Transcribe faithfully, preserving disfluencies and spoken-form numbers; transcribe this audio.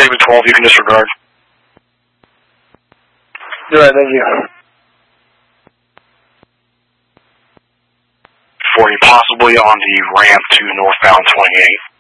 Raven twelve, you can disregard. You're right, thank you. forty, possibly on the ramp to northbound twenty-eight.